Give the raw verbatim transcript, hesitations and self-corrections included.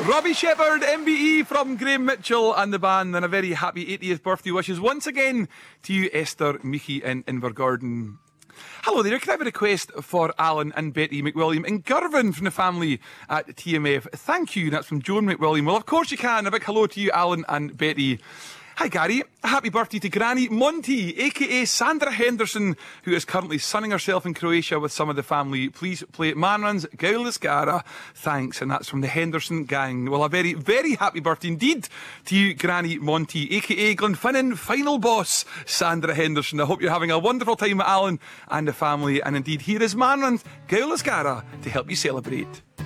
Robbie Shepherd, M B E from Graham Mitchell and the band, and a very happy eightieth birthday wishes once again to you, Esther Meekie in Invergordon. Hello there, can I have a request for Alan and Betty McWilliam in Girvan from the family at T M F? Thank you, that's from Joan McWilliam. Well, of course you can. A big hello to you, Alan and Betty. Hi Gary, a happy birthday to Granny Monty, aka Sandra Henderson, who is currently sunning herself in Croatia with some of the family. Please play Manran's Gaulis Gara. Thanks, and that's from the Henderson gang. Well, a very, very happy birthday indeed to you, Granny Monty, aka Glenfinnan final boss, Sandra Henderson. I hope you're having a wonderful time with Alan and the family, and indeed here is Manran's Gaulis Gara to help you celebrate.